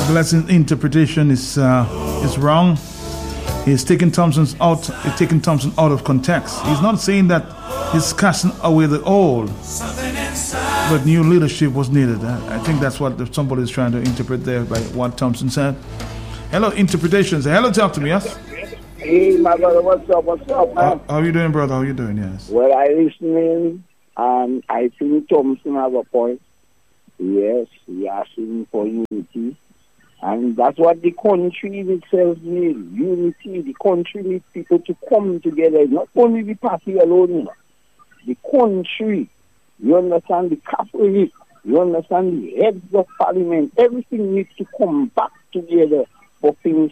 Blessing's interpretation is wrong. He's taking Thompson out of context. He's not saying that he's casting away the old, but new leadership was needed. I think that's what somebody is trying to interpret there by what Thompson said. Hello, interpretations. Hello, talk to me, yes? Hey, my brother, what's up, man? How you doing, brother? How you doing, yes? Well, I listening, and I think Thompson has a point. Yes, we are asking for unity. And that's what the country in itself needs. Unity. The country needs people to come together. Not only the party alone. The country. You understand? The Catholic. You understand? The heads of parliament. Everything needs to come back together for things